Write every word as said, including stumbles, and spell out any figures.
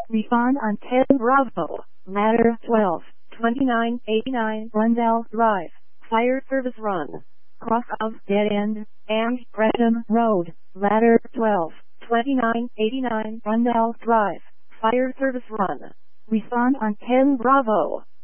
Respond on ten Bravo, ladder twelve, twenty-nine eighty-nine Rundell Drive, fire service run. Cross of dead end, and Gresham Road, ladder twelve, twenty-nine eighty-nine Rundell Drive, fire service run. Respond on ten Bravo.